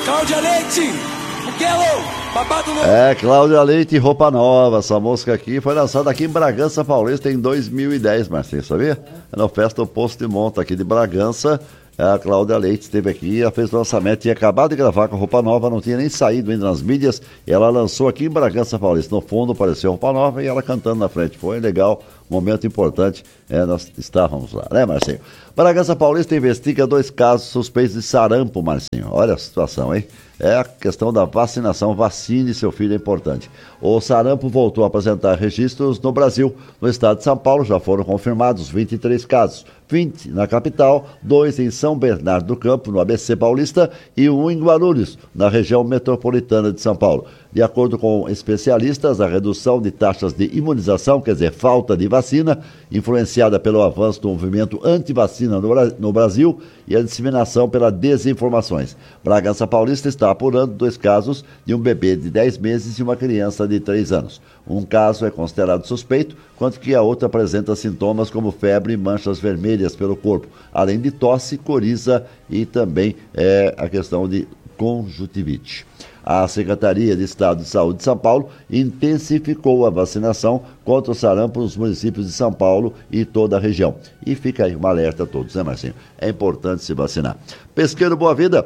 Cláudia Leite, Miguelo, babado louco. Cláudia Leite e Roupa Nova. Essa música aqui foi lançada aqui em Bragança Paulista em 2010, Marcinho, sabia? É na festa do Posto de Monta aqui de Bragança. A Cláudia Leite esteve aqui, ela fez o lançamento, tinha acabado de gravar com a Roupa Nova, não tinha nem saído ainda nas mídias, e ela lançou aqui em Bragança Paulista. No fundo apareceu a Roupa Nova e ela cantando na frente. Foi legal, um momento importante, nós estávamos lá, né, Marcinho? Bragança Paulista investiga 2 casos suspeitos de sarampo, Marcinho. Olha a situação, hein? É a questão da vacinação. Vacine seu filho, é importante. O sarampo voltou a apresentar registros no Brasil. No estado de São Paulo já foram confirmados 23 casos. 20 na capital, 2 em São Bernardo do Campo, no ABC Paulista, e 1 em Guarulhos, na região metropolitana de São Paulo. De acordo com especialistas, a redução de taxas de imunização, quer dizer, falta de vacina, influenciada pelo avanço do movimento anti-vacina no Brasil e a disseminação pela desinformações. Bragança Paulista está apurando 2 casos de um bebê de 10 meses e uma criança de 3 anos. Um caso é considerado suspeito, enquanto que a outra apresenta sintomas como febre e manchas vermelhas pelo corpo, além de tosse, coriza e também a questão de conjuntivite. A Secretaria de Estado de Saúde de São Paulo intensificou a vacinação contra o sarampo nos municípios de São Paulo e toda a região. E fica aí um alerta a todos, né, Marcinho? É importante se vacinar. Pesqueiro Boa Vida,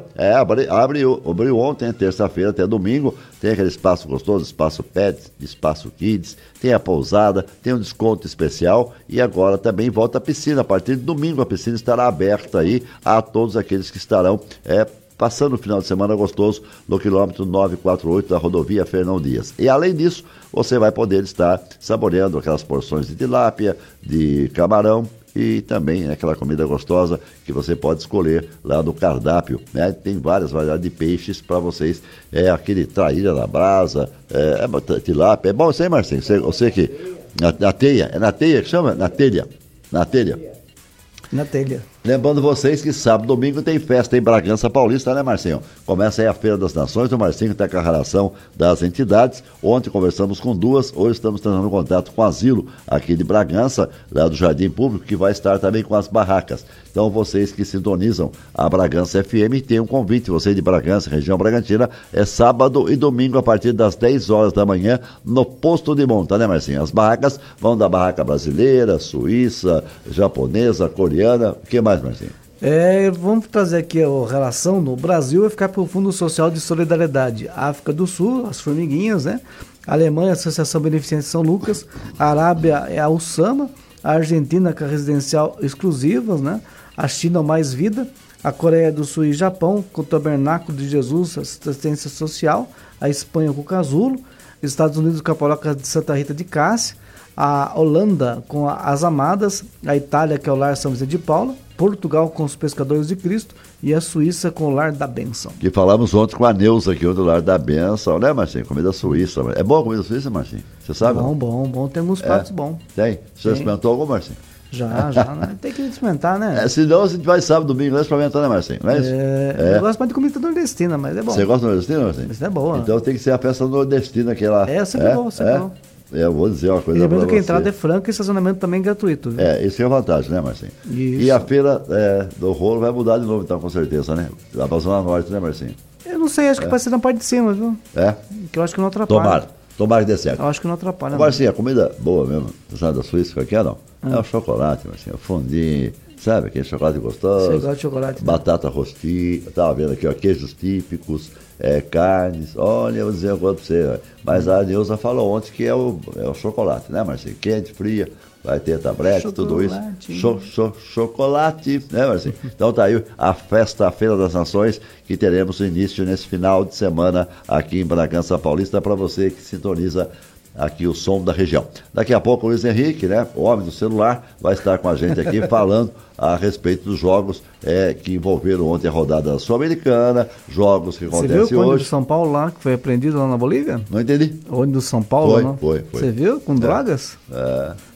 abriu ontem, terça-feira até domingo, tem aquele espaço gostoso, espaço Pets, espaço Kids, tem a pousada, tem um desconto especial e agora também volta a piscina. A partir de domingo a piscina estará aberta aí a todos aqueles que estarão passando o final de semana gostoso no quilômetro 948 da rodovia Fernão Dias. E além disso, você vai poder estar saboreando aquelas porções de tilápia, de camarão e também aquela comida gostosa que você pode escolher lá no cardápio, né? Tem várias variedades de peixes para vocês, aquele traíra na brasa, tilápia, é bom isso aí, Marcinho? Você que, na teia, é na teia que chama? Na telha. Na telha. Lembrando vocês que sábado e domingo tem festa em Bragança Paulista, né, Marcinho? Começa aí a Feira das Nações, o Marcinho está com a relação das entidades. Ontem conversamos com 2, hoje estamos tendo contato com o Asilo aqui de Bragança, lá do Jardim Público, que vai estar também com as barracas. Então vocês que sintonizam a Bragança FM, tem um convite, você de Bragança, região Bragantina, é sábado e domingo a partir das 10 horas da manhã no Posto de Monta, né, Marcinho? As barracas vão da barraca brasileira, suíça, japonesa, coreana, o que mais, Marcinho? Vamos trazer aqui a relação no Brasil, vai ficar para o Fundo Social de Solidariedade. África do Sul, as formiguinhas, né? A Alemanha, a Associação Beneficente São Lucas. A Arábia é a USAMA. A Argentina, com a Residencial Exclusivas, né? A China, o Mais Vida. A Coreia do Sul e Japão, com o Tabernáculo de Jesus, Assistência Social. A Espanha, com o Casulo. Estados Unidos, com a Paróquia de Santa Rita de Cássia. A Holanda, com as Amadas. A Itália, que é o Lar São Vicente de Paula. Portugal com os Pescadores de Cristo e a Suíça com o Lar da Bênção. Que falamos ontem com a Neuza aqui, do Lar da Bênção, né, Marcinho? Comida suíça. É boa a comida suíça, Marcinho? Você sabe? Bom. Tem alguns pratos bons. Tem? Você já experimentou algum, Marcinho? Já. Né? Tem que experimentar, né? Senão a gente vai sábado, domingo, lá experimentar, né, Marcinho? Não é isso? Eu gosto mais de comida nordestina, mas é bom. Você gosta de nordestina, Marcinho? Isso é boa. Então tem que ser a festa nordestina que ela... sempre bom. Eu vou dizer uma coisa. E lembrando que a entrada é franca e estacionamento também gratuito. Viu? Isso é a vantagem, né, Marcinho? Isso. E a feira do rolo vai mudar de novo, então, com certeza, né? Lá pra Zona Norte, né, Marcinho? Eu não sei, acho que vai ser na parte de cima, viu? Que eu acho que não atrapalha. Tomara que dê certo. Eu acho que não atrapalha. Marcinho, a comida boa mesmo. Você sabe da Suíça, aqui não? É o chocolate, Marcinho. O fondue, sabe? Aquele chocolate gostoso. Você gosta de chocolate? Batata rostida. Tava vendo aqui, ó, queijos típicos. Carnes, olha, eu vou dizer uma coisa pra você, mas a Neuza falou ontem que é o chocolate, né, Marcinho? Quente, fria, vai ter tablete, tudo isso. Chocolate, né, Marcinho? Então tá aí a Feira das Nações, que teremos início nesse final de semana aqui em Bragança Paulista, para você que sintoniza aqui o som da região. Daqui a pouco o Luiz Henrique, né, o homem do celular, vai estar com a gente aqui falando a respeito dos jogos que envolveram ontem a rodada sul-americana, jogos que acontecem hoje. Você viu o ônibus do São Paulo lá, que foi apreendido lá na Bolívia? Não entendi. O ônibus do São Paulo, não? Foi. Você viu? Com drogas?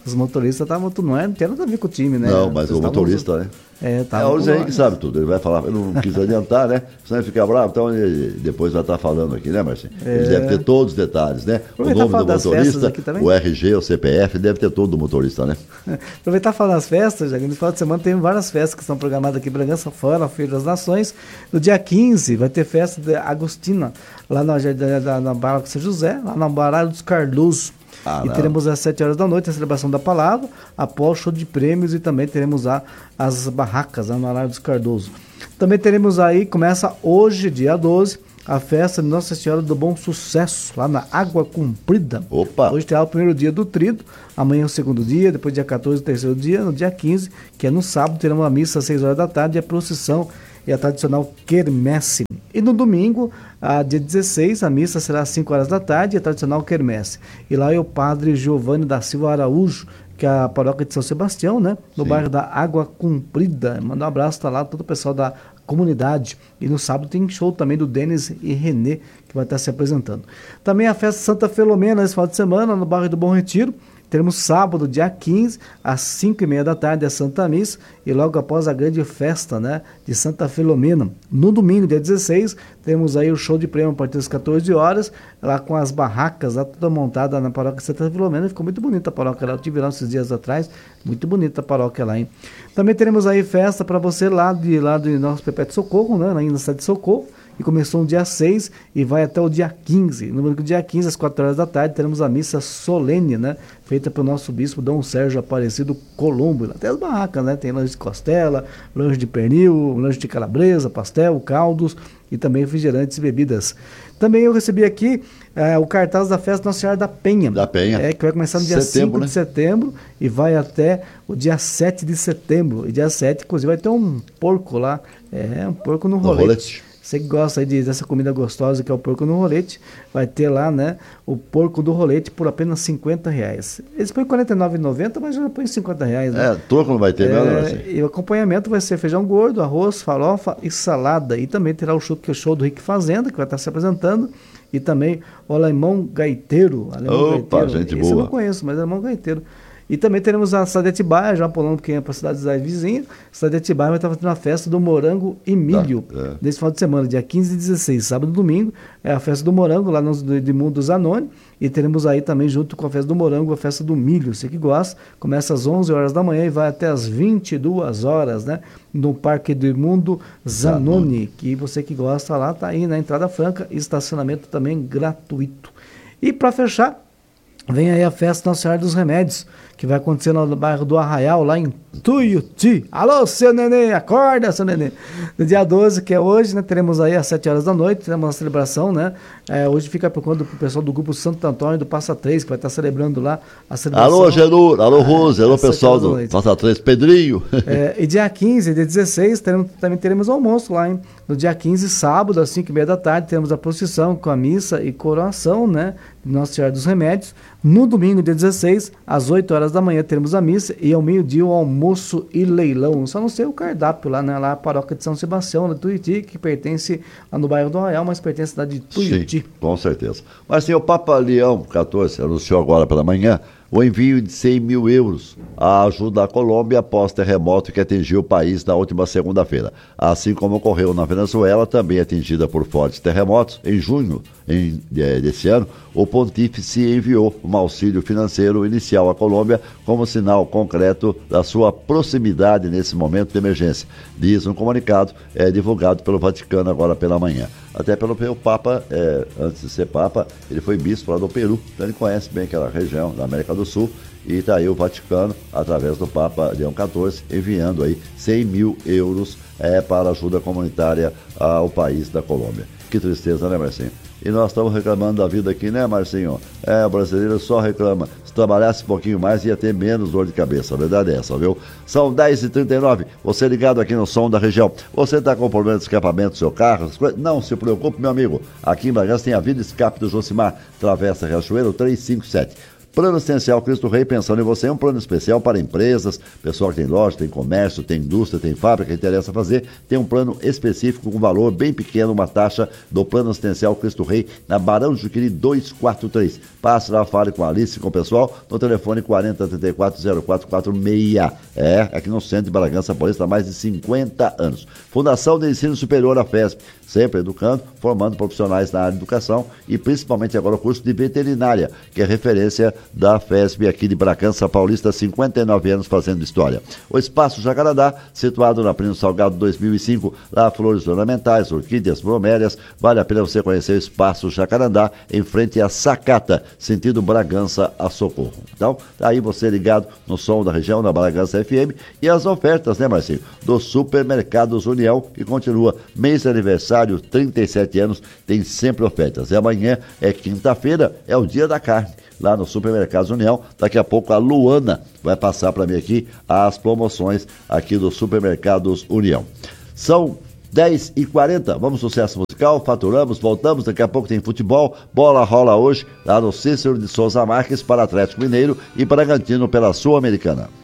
Os motoristas estavam tudo, não tinha nada a ver com o time, né? Não, mas o motorista, né? O Zé Henrique sabe tudo, ele vai falar, eu não quis adiantar, né? Senão ele fica bravo, então ele depois vai estar falando aqui, né, Marcinho? Ele deve ter todos os detalhes, né? O nome do motorista, o RG, o CPF, deve ter todo do motorista, né? Aproveitar e falar das festas, já que no final de semana tem várias festas que estão programadas aqui em Bragança Fora, a Feira das Nações. No dia 15 vai ter festa de Agostina, lá na Barra São José, lá na Barra dos Cardoso. Teremos às 7 horas da noite a celebração da palavra, após show de prêmios, e também teremos as barracas lá no Arário dos Cardoso. Também teremos aí, começa hoje, dia 12, a festa de Nossa Senhora do Bom Sucesso, lá na Água Comprida. Opa! Hoje terá o primeiro dia do Tríduo, amanhã o segundo dia, depois dia 14 o terceiro dia, no dia 15, que é no sábado, teremos a missa às 6 horas da tarde, a procissão e a tradicional quermesse. E no domingo, dia 16, a missa será às 5 horas da tarde, a tradicional quermesse. E lá é o padre Giovanni da Silva Araújo, que é a paróquia de São Sebastião, né? No bairro da Água Comprida. Manda um abraço, tá lá todo o pessoal da comunidade. E no sábado tem show também do Denis e Renê, que vai estar se apresentando. Também a festa Santa Filomena, esse final de semana, no bairro do Bom Retiro. Teremos sábado, dia 15, às 5h30 da tarde, a Santa Missa, e logo após a grande festa, né, de Santa Filomena. No domingo, dia 16, temos aí o show de prêmio a partir das 14 horas, lá com as barracas, lá toda montada na paróquia de Santa Filomena. Ficou muito bonita a paróquia lá, eu estive lá esses dias atrás, muito bonita a paróquia lá, hein. Também teremos aí festa para você lá de nosso Perpétuo Socorro, né, ainda na cidade de Socorro. E começou no dia 6 e vai até o dia 15. No dia 15, às 4 horas da tarde, teremos a missa solene, né? Feita pelo nosso bispo Dom Sérgio Aparecido Colombo. Lá tem as barracas, né? Tem lanche de costela, lanche de pernil, lanche de calabresa, pastel, caldos e também refrigerantes e bebidas. Também eu recebi aqui o cartaz da festa Nossa Senhora da Penha. Da Penha. Que vai começar no dia 5 de setembro e vai até o dia 7 de setembro. E dia 7, inclusive, vai ter um porco lá. Um porco no rolete. Você que gosta aí dessa comida gostosa que é o porco no rolete, vai ter lá, né, o porco do rolete por apenas R$50. Eles põem R$49,90, mas já põem R$50, né? Troco não vai ter, né? E o acompanhamento vai ser feijão gordo, arroz, farofa e salada. E também terá o show do Rick Fazenda, que vai estar se apresentando. E também o alemão gaiteiro. Gente Esse boa. eu não conheço, mas é alemão gaiteiro. E também teremos a cidade de Atibaia, já pulando que é para a cidade vizinha. A cidade de Atibaia vai estar fazendo a festa do morango e milho nesse final de semana, dia 15 e 16, sábado e domingo. É a festa do morango lá no Edmundo Zanoni. E teremos aí também, junto com a festa do morango, a festa do milho. Você que gosta, começa às 11 horas da manhã e vai até às 22 horas, né? No Parque do Edmundo Zanoni. Que você que gosta lá, tá aí na entrada franca, estacionamento também gratuito. E para fechar, vem aí a festa Nossa Senhora dos Remédios, que vai acontecer no bairro do Arraial, lá em Tuiuti. Alô, seu neném, acorda, seu neném. No dia 12, que é hoje, né, teremos aí às 7 horas da noite, teremos uma celebração, né? Hoje fica por conta do pessoal do grupo Santo Antônio do Passa 3, que vai estar celebrando lá a celebração. Alô, Genur, alô, Rose, alô, pessoal do Passa 3, Pedrinho. E dia 15, dia 16, também teremos almoço lá, hein? No dia 15, sábado, às 5h30 da tarde, temos a procissão com a missa e coroação, né? De Nossa Senhora dos Remédios. No domingo, dia 16, às 8 horas da manhã, teremos a missa e ao meio-dia o almoço e leilão. Só não sei o cardápio lá, né? Lá a paróquia de São Sebastião, na Tuiuti, que pertence lá no bairro do Arraial, mas pertence à cidade de Tuiuti. Sim, com certeza. Mas sim, o Papa Leão XIV anunciou agora pela manhã o envio de 100 mil euros à ajuda à Colômbia após terremoto que atingiu o país na última segunda-feira. Assim como ocorreu na Venezuela, também atingida por fortes terremotos, em junho desse ano, o pontífice enviou um auxílio financeiro inicial à Colômbia como sinal concreto da sua proximidade nesse momento de emergência, diz um comunicado divulgado pelo Vaticano agora pela manhã. Até pelo Papa, antes de ser Papa, ele foi bispo lá do Peru, então ele conhece bem aquela região da América do Sul, e está aí o Vaticano, através do Papa Leão XIV, enviando aí 100 mil euros para ajuda comunitária ao país da Colômbia. Que tristeza, né, Marcinho? E nós estamos reclamando da vida aqui, né, Marcinho? O brasileiro só reclama. Se trabalhasse um pouquinho mais, ia ter menos dor de cabeça. A verdade é essa, viu? São 10h39. Você ligado aqui no Som da Região. Você está com problema de escapamento do seu carro? Não se preocupe, meu amigo. Aqui em Bragança tem a Vida Escape do Josimar. Travessa Riachuelo 357. Plano Assistencial Cristo Rei, pensando em você, é um plano especial para empresas, pessoal que tem loja, tem comércio, tem indústria, tem fábrica, interessa fazer, tem um plano específico com valor bem pequeno, uma taxa do Plano Assistencial Cristo Rei, na Barão de Juqueri 243. Passe lá, fale com a Alice, com o pessoal, no telefone 4034-0446. Aqui no centro de Bragança Paulista há mais de 50 anos. Fundação de Ensino Superior, a FESP, sempre educando, formando profissionais na área de educação e principalmente agora o curso de veterinária, que é referência da FESP aqui de Bragança Paulista, 59 anos fazendo história. O Espaço Jacarandá, situado na Primo Salgado 2005, lá flores ornamentais, orquídeas, bromélias, vale a pena você conhecer o Espaço Jacarandá, em frente à Sacata, sentido Bragança a Socorro. Então, tá aí você ligado no som da região, na Bragança FM, e as ofertas, né, Marcinho, do Supermercados União, que continua mês de aniversário, 37 anos, tem sempre ofertas. E amanhã é quinta-feira, é o dia da carne, lá no Supermercados União. Daqui a pouco a Luana vai passar para mim aqui as promoções aqui do Supermercados União. São 10h40, vamos sucesso musical, faturamos, voltamos, daqui a pouco tem futebol, bola rola hoje lá no Cícero de Souza Marques para Atlético Mineiro e Bragantino pela Sul-Americana.